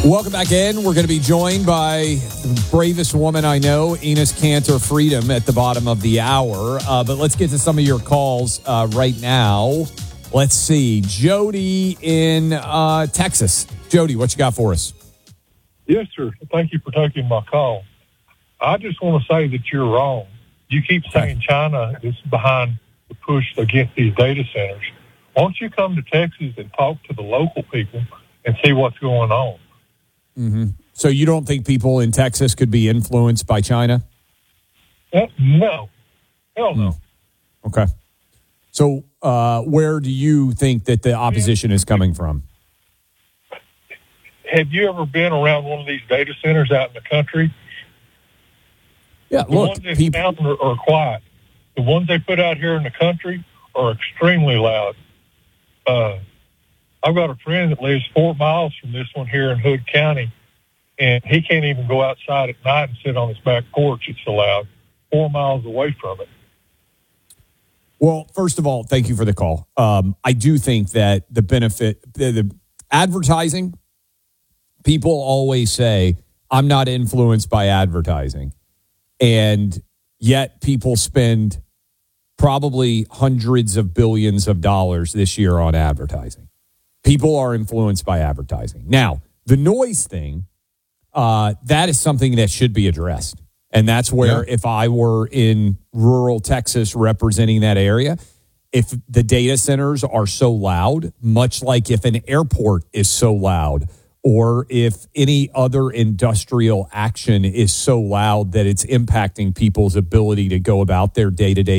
Welcome back in. We're going to be joined by the bravest woman I know, Enes Kanter Freedom, at the bottom of the hour. But let's get to some of your calls right now. Let's see. Jody in Texas. Jody, what you got for us? Yes, sir. Thank you for taking my call. I just want to say that you're wrong. You keep saying China is behind the push against these data centers. Why don't you come to Texas and talk to the local people and see what's going on? Mm-hmm. So you don't think people in Texas could be influenced by China? No. Hell no. Okay. So where do you think that the opposition is coming from? Have you ever been around one of these data centers out in the country? Yeah, the ones in town are quiet. The ones they put out here in the country are extremely loud. I've got a friend that lives 4 miles from this one here in Hood County, and he can't even go outside at night and sit on his back porch. It's so loud, 4 miles away from it. Well, first of all, thank you for the call. I do think that the benefit, the advertising, people always say, I'm not influenced by advertising. And yet people spend probably hundreds of billions of dollars this year on advertising. People are influenced by advertising. Now, the noise thing, that is something that should be addressed. And that's where if I were in rural Texas representing that area, if the data centers are so loud, much like if an airport is so loud, or if any other industrial action is so loud that it's impacting people's ability to go about their day-to-day